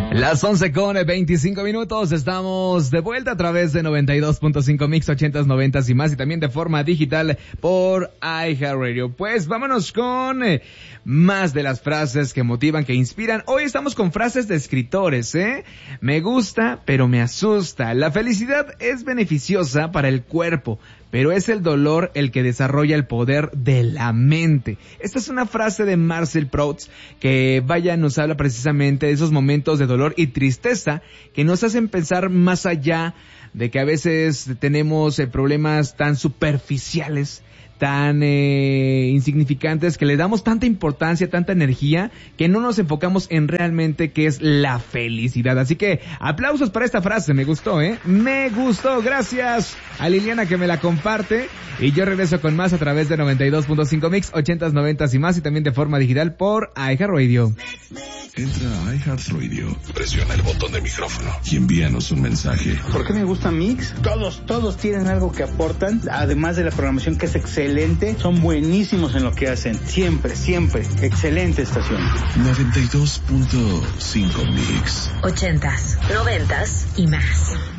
Las 11:25, estamos de vuelta a través de 92.5 Mix 80s, 90s y más, y también de forma digital por iHeartRadio. Pues vámonos con más de las frases que motivan, que inspiran. Hoy estamos con frases de escritores, Me gusta, pero me asusta. La felicidad es beneficiosa para el cuerpo, pero es el dolor el que desarrolla el poder de la mente. Esta es una frase de Marcel Proust que, nos habla precisamente de esos momentos de dolor y tristeza que nos hacen pensar más allá de que a veces tenemos problemas tan superficiales, tan insignificantes, que le damos tanta importancia, tanta energía, que no nos enfocamos en realmente qué es la felicidad. Así que aplausos para esta frase, me gustó, me gustó. Gracias a Liliana que me la comparte, y yo regreso con más a través de 92.5 Mix 80s, 90s y más, y también de forma digital por iHeartRadio. Entra a iHeartRadio, presiona el botón de micrófono y envíanos un mensaje. ¿Por qué me gusta Mix? Todos tienen algo que aportan, además de la programación que es excelente, son buenísimos en lo que hacen, siempre, excelente estación. 92.5 Mix 80s, 90s y más.